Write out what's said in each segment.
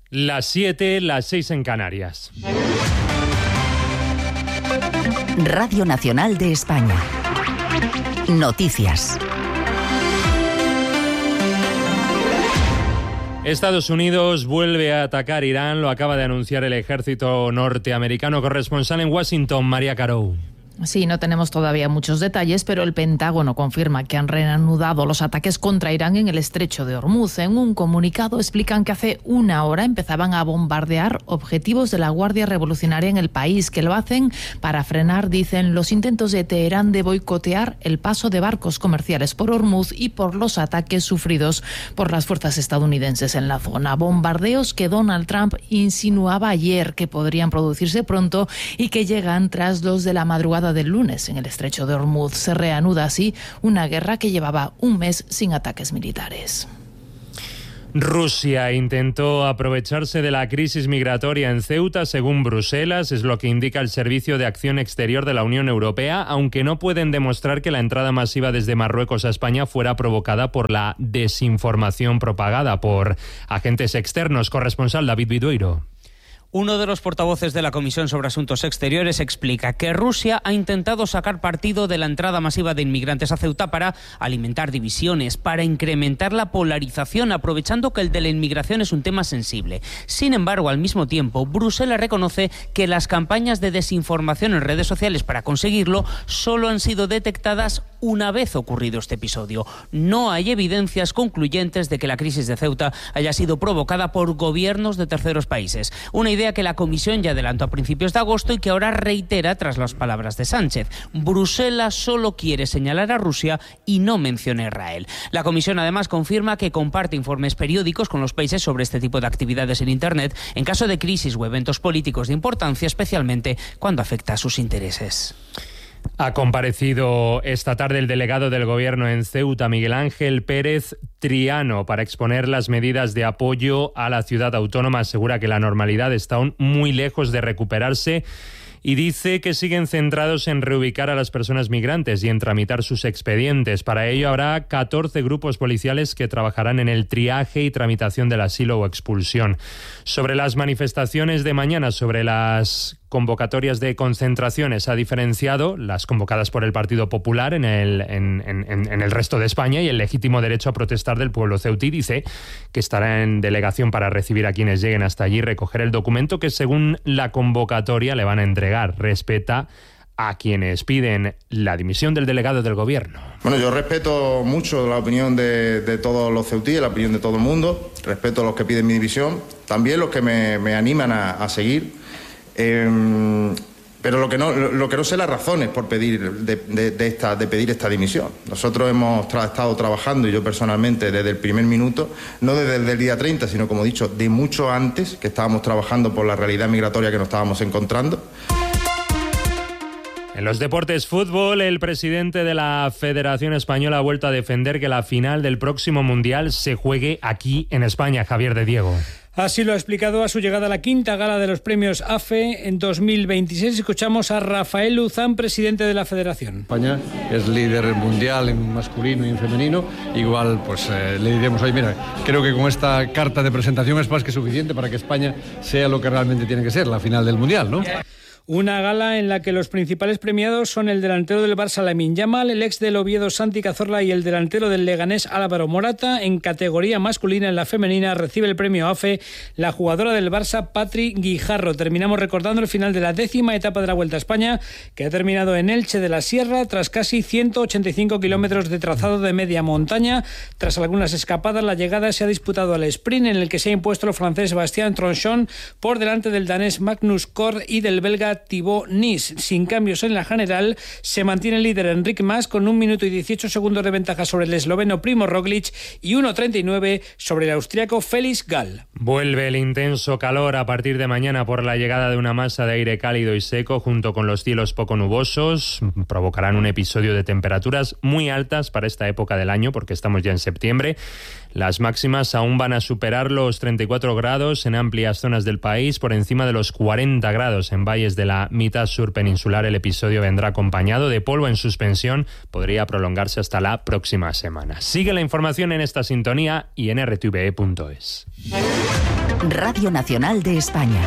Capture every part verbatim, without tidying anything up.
Las siete, las seis en Canarias. Radio Nacional de España. Noticias. Estados Unidos vuelve a atacar Irán, lo acaba de anunciar el ejército norteamericano. Corresponsal en Washington, María Carou. Sí, no tenemos todavía muchos detalles, pero el Pentágono confirma que han reanudado los ataques contra Irán en el estrecho de Hormuz. En un comunicado explican que hace una hora empezaban a bombardear objetivos de la Guardia Revolucionaria en el país, que lo hacen para frenar, dicen, los intentos de Teherán de boicotear el paso de barcos comerciales por Hormuz y por los ataques sufridos por las fuerzas estadounidenses en la zona. Bombardeos que Donald Trump insinuaba ayer que podrían producirse pronto y que llegan tras los de la madrugada del lunes en el estrecho de Hormuz. Se reanuda así una guerra que llevaba un mes sin ataques militares. Rusia intentó aprovecharse de la crisis migratoria en Ceuta, según Bruselas, es lo que indica el Servicio de Acción Exterior de la Unión Europea, aunque no pueden demostrar que la entrada masiva desde Marruecos a España fuera provocada por la desinformación propagada por agentes externos. Corresponsal David Vidueiro. Uno de los portavoces de la Comisión sobre Asuntos Exteriores explica que Rusia ha intentado sacar partido de la entrada masiva de inmigrantes a Ceuta para alimentar divisiones, para incrementar la polarización, aprovechando que el de la inmigración es un tema sensible. Sin embargo, al mismo tiempo, Bruselas reconoce que las campañas de desinformación en redes sociales para conseguirlo solo han sido detectadas una vez ocurrido este episodio. No hay evidencias concluyentes de que la crisis de Ceuta haya sido provocada por gobiernos de terceros países. Una idea que la Comisión ya adelantó a principios de agosto y que ahora reitera tras las palabras de Sánchez. Bruselas solo quiere señalar a Rusia y no menciona a Israel. La Comisión además confirma que comparte informes periódicos con los países sobre este tipo de actividades en Internet en caso de crisis o eventos políticos de importancia, especialmente cuando afecta a sus intereses. Ha comparecido esta tarde el delegado del Gobierno en Ceuta, Miguel Ángel Pérez Triano, para exponer las medidas de apoyo a la ciudad autónoma. Asegura que la normalidad está aún muy lejos de recuperarse y dice que siguen centrados en reubicar a las personas migrantes y en tramitar sus expedientes. Para ello habrá catorce grupos policiales que trabajarán en el triaje y tramitación del asilo o expulsión. Sobre las manifestaciones de mañana, sobre las convocatorias de concentraciones, ha diferenciado las convocadas por el Partido Popular en el, en, en, en el resto de España y el legítimo derecho a protestar del pueblo ceutí. Dice que estará en delegación para recibir a quienes lleguen hasta allí y recoger el documento que, según la convocatoria, le van a entregar. Respeta a quienes piden la dimisión del delegado del Gobierno. Bueno, yo respeto mucho la opinión de, de todos los ceutíes, la opinión de todo el mundo. Respeto a los que piden mi dimisión, también los que me, me animan a, a seguir. Eh, pero lo que no lo que no sé las razones por pedir de, de, de esta de pedir esta dimisión. Nosotros hemos tra- estado trabajando, y yo personalmente, desde el primer minuto, no desde el día treinta, sino, como he dicho, de mucho antes, que estábamos trabajando por la realidad migratoria que nos estábamos encontrando. En los deportes, fútbol, el presidente de la Federación Española ha vuelto a defender que la final del próximo Mundial se juegue aquí en España. Javier de Diego. Así lo ha explicado a su llegada a la quinta gala de los premios A F E en dos mil veintiséis. Escuchamos a Rafael Luzán, presidente de la Federación. España es líder mundial en masculino y en femenino. Igual pues eh, le diremos, oye, mira, creo que con esta carta de presentación es más que suficiente para que España sea lo que realmente tiene que ser, la final del Mundial, ¿no? Una gala en la que los principales premiados son el delantero del Barça, Lamine Yamal, el ex del Oviedo, Santi Cazorla, y el delantero del Leganés, Álvaro Morata. En categoría masculina, en la femenina, recibe el premio A F E la jugadora del Barça, Patri Guijarro. Terminamos recordando el final de la décima etapa de la Vuelta a España, que ha terminado en Elche de la Sierra, tras casi ciento ochenta y cinco kilómetros de trazado de media montaña. Tras algunas escapadas, la llegada se ha disputado al sprint, en el que se ha impuesto el francés Bastien Tronchon por delante del danés Magnus Kort y del belga Thibaut Nice. Sin cambios en la general, se mantiene el líder Enric Mas con un minuto y dieciocho segundos de ventaja sobre el esloveno Primo Roglic y uno treinta y nueve sobre el austriaco Felix Gall. Vuelve el intenso calor a partir de mañana por la llegada de una masa de aire cálido y seco junto con los cielos poco nubosos. Provocarán un episodio de temperaturas muy altas para esta época del año, porque estamos ya en septiembre. Las máximas aún van a superar los treinta y cuatro grados en amplias zonas del país, por encima de los cuarenta grados en valles de la mitad sur peninsular. El episodio vendrá acompañado de polvo en suspensión, podría prolongarse hasta la próxima semana. Sigue la información en esta sintonía y en r t v e punto es. Radio Nacional de España.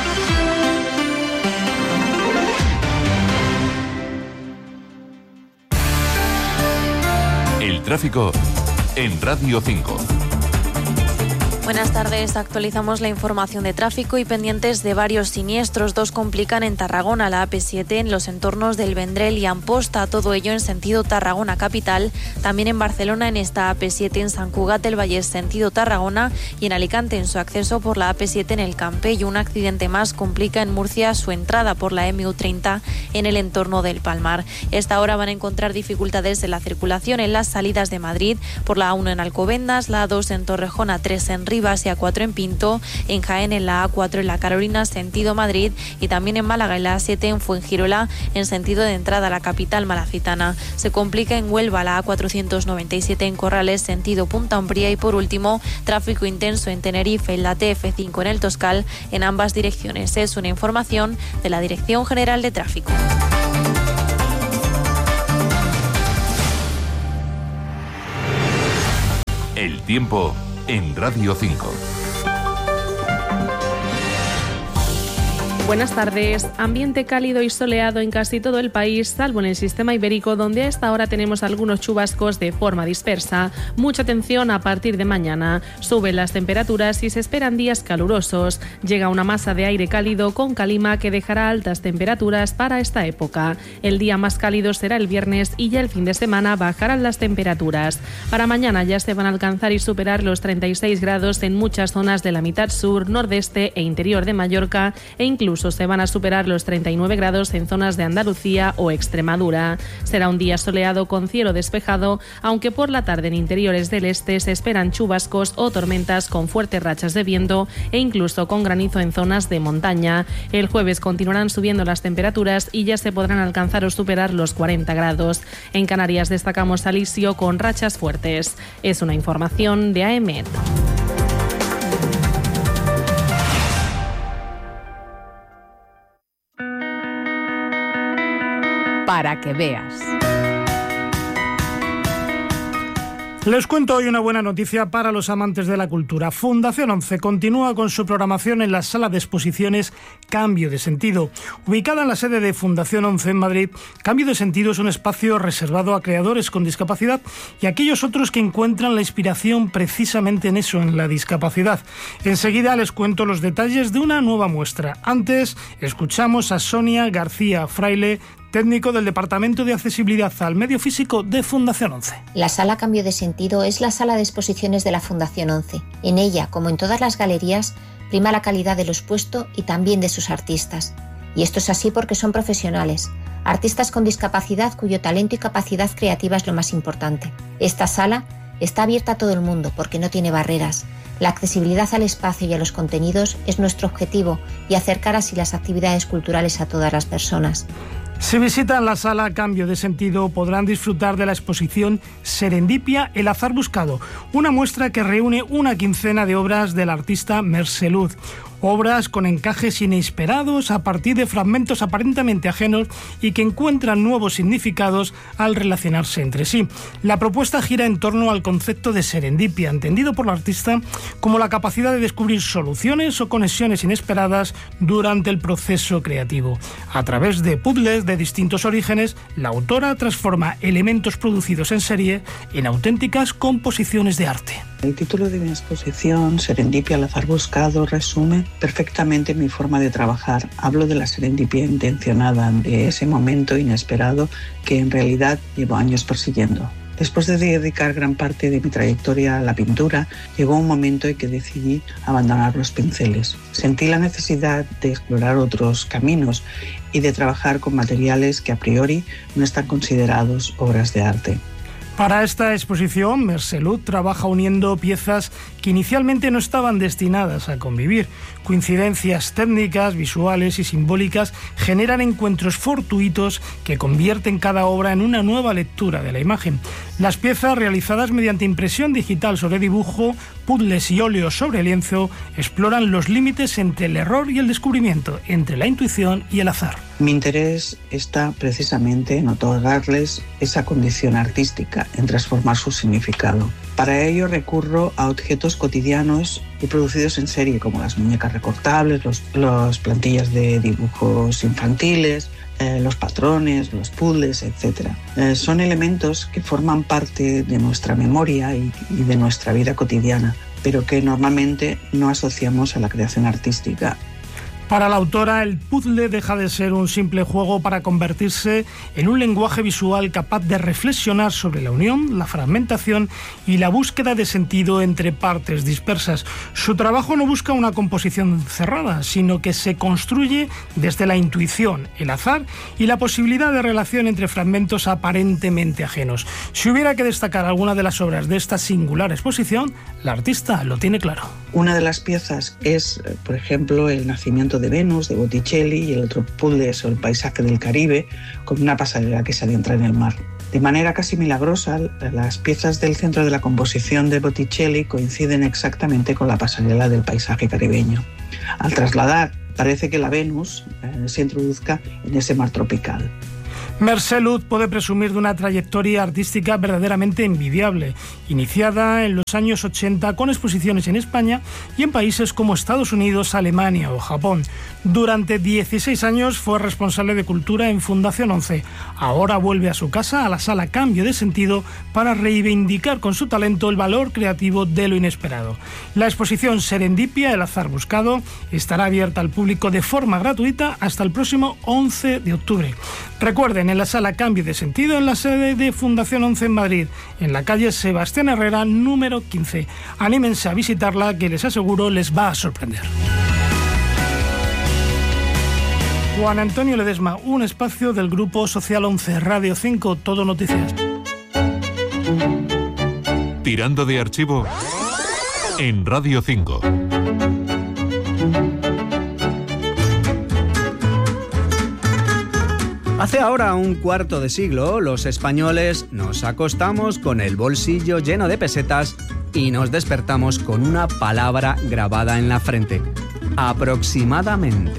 El tráfico en Radio cinco. Buenas tardes, actualizamos la información de tráfico y pendientes de varios siniestros. Dos complican en Tarragona, la A P siete en los entornos del Vendrell y Amposta, todo ello en sentido Tarragona capital. También en Barcelona en esta A P siete en Sant Cugat del Vallès sentido Tarragona y en Alicante en su acceso por la A P siete en el Campello. Un accidente más complica en Murcia su entrada por la M U treinta en el entorno del Palmar. Esta hora van a encontrar dificultades en la circulación en las salidas de Madrid por la A uno en Alcobendas, la A dos en Torrejón, A tres en Rivas y A cuatro en Pinto, en Jaén en la A cuatro en la Carolina sentido Madrid y también en Málaga en la A siete en Fuengirola en sentido de entrada a la capital malacitana. Se complica en Huelva la A cuatrocientos noventa y siete en Corrales sentido Punta Umbría y por último tráfico intenso en Tenerife en la T F cinco en el Toscal en ambas direcciones. Es una información de la Dirección General de Tráfico. El tiempo en Radio cinco. Buenas tardes. Ambiente cálido y soleado en casi todo el país, salvo en el sistema ibérico, donde a esta hora tenemos algunos chubascos de forma dispersa. Mucha atención a partir de mañana. Suben las temperaturas y se esperan días calurosos. Llega una masa de aire cálido con calima que dejará altas temperaturas para esta época. El día más cálido será el viernes y ya el fin de semana bajarán las temperaturas. Para mañana ya se van a alcanzar y superar los treinta y seis grados en muchas zonas de la mitad sur, nordeste e interior de Mallorca e incluso se van a superar los treinta y nueve grados en zonas de Andalucía o Extremadura. Será un día soleado con cielo despejado, aunque por la tarde en interiores del este se esperan chubascos o tormentas con fuertes rachas de viento e incluso con granizo en zonas de montaña. El jueves continuarán subiendo las temperaturas y ya se podrán alcanzar o superar los cuarenta grados. En Canarias destacamos alisio con rachas fuertes. Es una información de A E M E T. Para que veas. Les cuento hoy una buena noticia para los amantes de la cultura. Fundación once continúa con su programación en la sala de exposiciones Cambio de Sentido. Ubicada en la sede de Fundación once en Madrid, Cambio de Sentido es un espacio reservado a creadores con discapacidad y a aquellos otros que encuentran la inspiración precisamente en eso, en la discapacidad. Enseguida les cuento los detalles de una nueva muestra. Antes, escuchamos a Sonia García Fraile, técnico del Departamento de Accesibilidad al Medio Físico de Fundación once. La sala Cambio de Sentido es la sala de exposiciones de la Fundación once. En ella, como en todas las galerías, prima la calidad de lo expuesto y también de sus artistas. Y esto es así porque son profesionales, artistas con discapacidad cuyo talento y capacidad creativa es lo más importante. Esta sala está abierta a todo el mundo porque no tiene barreras. La accesibilidad al espacio y a los contenidos es nuestro objetivo y acercar así las actividades culturales a todas las personas. Si visitan la sala Cambio de Sentido podrán disfrutar de la exposición Serendipia, el azar buscado, una muestra que reúne una quincena de obras del artista Merceluz. Obras con encajes inesperados a partir de fragmentos aparentemente ajenos y que encuentran nuevos significados al relacionarse entre sí. La propuesta gira en torno al concepto de serendipia, entendido por la artista como la capacidad de descubrir soluciones o conexiones inesperadas durante el proceso creativo. A través de puzzles de distintos orígenes, la autora transforma elementos producidos en serie en auténticas composiciones de arte. El título de mi exposición, Serendipia, el azar buscado, resume perfectamente mi forma de trabajar. Hablo de la serendipia intencionada, de ese momento inesperado que en realidad llevo años persiguiendo. Después de dedicar gran parte de mi trayectoria a la pintura, llegó un momento en que decidí abandonar los pinceles. Sentí la necesidad de explorar otros caminos y de trabajar con materiales que a priori no están considerados obras de arte. Para esta exposición, Merceluz trabaja uniendo piezas que inicialmente no estaban destinadas a convivir. Coincidencias técnicas, visuales y simbólicas generan encuentros fortuitos que convierten cada obra en una nueva lectura de la imagen. Las piezas, realizadas mediante impresión digital sobre dibujo, puzzles y óleos sobre lienzo, exploran los límites entre el error y el descubrimiento, entre la intuición y el azar. Mi interés está precisamente en otorgarles esa condición artística, en transformar su significado. Para ello recurro a objetos objetos cotidianos y producidos en serie, como las muñecas recortables, los, los plantillas de dibujos infantiles, eh, los patrones, los puzzles, etcétera. Eh, son elementos que forman parte de nuestra memoria y, y de nuestra vida cotidiana, pero que normalmente no asociamos a la creación artística. Para la autora, el puzzle deja de ser un simple juego para convertirse en un lenguaje visual capaz de reflexionar sobre la unión, la fragmentación y la búsqueda de sentido entre partes dispersas. Su trabajo no busca una composición cerrada, sino que se construye desde la intuición, el azar y la posibilidad de relación entre fragmentos aparentemente ajenos. Si hubiera que destacar alguna de las obras de esta singular exposición, la artista lo tiene claro. Una de las piezas es, por ejemplo, El nacimiento de Venus, de Botticelli, y el otro puzzle es El paisaje del Caribe, con una pasarela que se adentra en el mar. De manera casi milagrosa, las piezas del centro de la composición de Botticelli coinciden exactamente con la pasarela del paisaje caribeño. Al trasladar, parece que la Venus eh, se introduzca en ese mar tropical. Mercé-Luz puede presumir de una trayectoria artística verdaderamente envidiable, iniciada en los años ochenta con exposiciones en España y en países como Estados Unidos, Alemania o Japón. Durante dieciséis años fue responsable de cultura en Fundación once. Ahora vuelve a su casa, a la sala Cambio de Sentido, para reivindicar con su talento el valor creativo de lo inesperado. La exposición Serendipia, el azar buscado, estará abierta al público de forma gratuita hasta el próximo once de octubre. Recuerden, en la sala Cambio de Sentido, en la sede de Fundación once en Madrid, en la calle Sebastián Herrera, número quince. Anímense a visitarla, que les aseguro les va a sorprender. Juan Antonio Ledesma, un espacio del Grupo Social once, Radio cinco, Todo Noticias. Tirando de archivo en Radio cinco. Hace ahora un cuarto de siglo, los españoles nos acostamos con el bolsillo lleno de pesetas y nos despertamos con una palabra grabada en la frente: aproximadamente.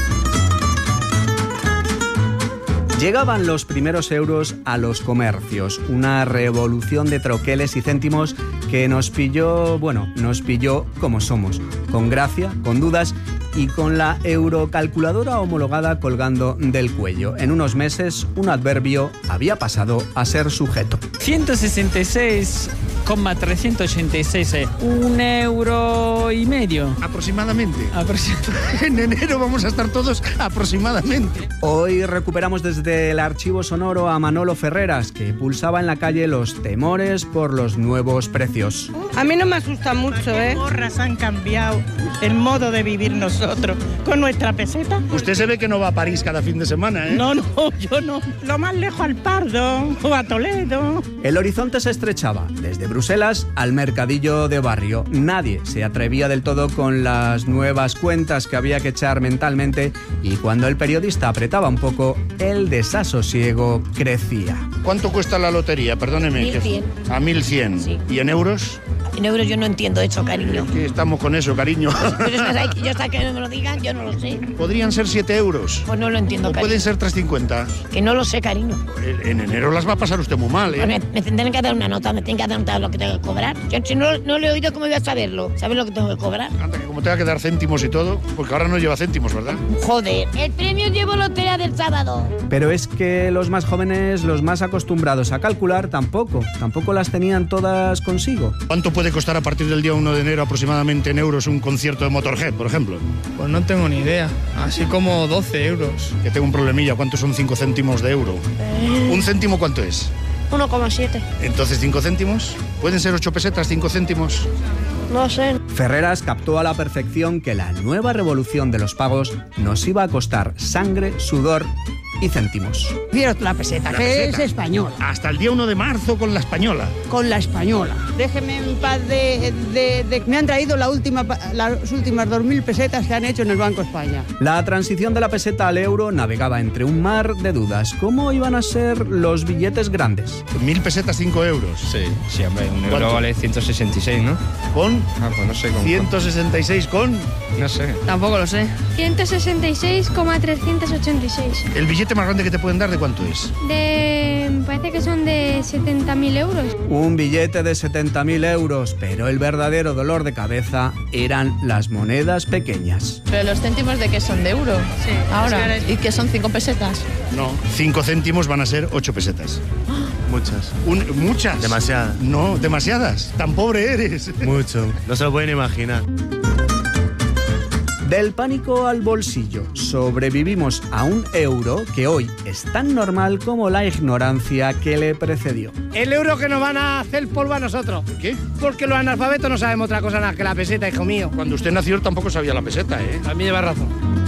Llegaban los primeros euros a los comercios, una revolución de troqueles y céntimos que nos pilló, bueno, nos pilló como somos, con gracia, con dudas y con la eurocalculadora homologada colgando del cuello. En unos meses, un adverbio había pasado a ser sujeto. ciento sesenta y seis coma trescientos ochenta y seis, un euro y medio. Aproximadamente. Aproxim- en enero vamos a estar todos aproximadamente. Hoy recuperamos desde el archivo sonoro a Manolo Ferreras, que pulsaba en la calle los temores por los nuevos precios. A mí no me asusta mucho, ¿eh? Porras han cambiado el modo de vivir nosotros con nuestra peseta. Usted se ve que no va a París cada fin de semana, ¿eh? No, no, yo no. Lo más lejos al Pardo o a Toledo. El horizonte se estrechaba, desde Bruselas al mercadillo de barrio. Nadie se atrevía del todo con las nuevas cuentas que había que echar mentalmente, y cuando el periodista apretaba un poco, el desasosiego crecía. ¿Cuánto cuesta la lotería? Perdóneme. mil cien. ¿A mil cien? Sí. ¿Y en euros? En euros yo no entiendo eso, cariño. ¿Qué estamos con eso, cariño? Pero es que yo hasta que no me lo digan, yo no lo sé. ¿Podrían ser siete euros? Pues no lo entiendo, ¿O cariño. pueden ser tres cincuenta? Que no lo sé, cariño. En enero las va a pasar usted muy mal, ¿eh? Pues me, me tendrán que dar una nota, me tienen que dar nota de lo que tengo que cobrar. Yo si no, no lo he oído, ¿cómo voy a saberlo? ¿Sabes lo que tengo que cobrar? Anda, que como tenga que dar céntimos y todo, porque ahora no lleva céntimos, ¿verdad? Joder, el premio llevo lotería del sábado. Pero es que los más jóvenes, los más acostumbrados a calcular, tampoco, tampoco las tenían todas consigo. ¿Cuánto puede costar a partir del día uno de enero aproximadamente en euros un concierto de Motorhead, por ejemplo? Pues no tengo ni idea, así como doce euros. Que tengo un problemilla, ¿cuántos son cinco céntimos de euro? Eh... ¿Un céntimo cuánto es? uno coma siete. Entonces, ¿cinco céntimos? ¿Pueden ser ocho pesetas, cinco céntimos? No sé. Ferreras captó a la perfección que la nueva revolución de los pagos nos iba a costar sangre, sudor y céntimos. Mira la peseta, la que peseta. Es española. Hasta el día uno de marzo con la española. Con la española. Déjeme en paz de, de, de... Me han traído la última, las últimas dos mil pesetas que han hecho en el Banco España. La transición de la peseta al euro navegaba entre un mar de dudas. ¿Cómo iban a ser los billetes grandes? Mil pesetas, cinco euros. Sí, sí, hombre, un euro ¿Cuánto? vale ciento sesenta y seis, ¿no? ¿Con? Ah, pues no sé cómo. ciento sesenta y seis con... No sé. Tampoco lo sé. ciento sesenta y seis coma trescientos ochenta y seis. El billete billete más grande que te pueden dar, ¿de cuánto es? De... me parece que son de setenta mil euros. Un billete de setenta mil euros, pero el verdadero dolor de cabeza eran las monedas pequeñas. ¿Pero los céntimos de qué son? ¿De euro? Sí. Ahora, ¿y qué son? ¿Cinco pesetas? No, cinco céntimos van a ser ocho pesetas. Muchas. Un, ¿Muchas? Demasiadas. No, demasiadas. Tan pobre eres. Mucho. No se lo pueden imaginar. Del pánico al bolsillo, sobrevivimos a un euro que hoy es tan normal como la ignorancia que le precedió. El euro que nos van a hacer polvo a nosotros. ¿Por qué? Porque los analfabetos no sabemos otra cosa nada que la peseta, hijo mío. Cuando usted nació tampoco sabía la peseta, ¿eh? A mí lleva razón.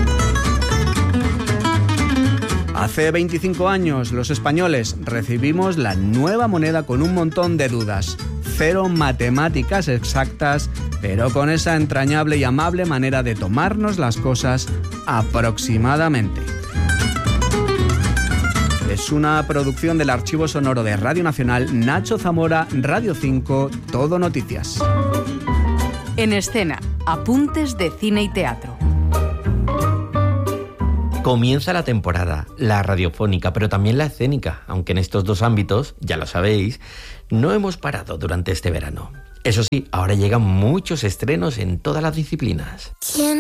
Hace veinticinco años los españoles recibimos la nueva moneda con un montón de dudas. Cero matemáticas exactas, pero con esa entrañable y amable manera de tomarnos las cosas aproximadamente. Es una producción del Archivo Sonoro de Radio Nacional, Nacho Zamora, Radio cinco, Todo Noticias. En escena, apuntes de cine y teatro. Comienza la temporada, la radiofónica, pero también la escénica, aunque en estos dos ámbitos, ya lo sabéis, no hemos parado durante este verano. Eso sí, ahora llegan muchos estrenos en todas las disciplinas. ¿Quién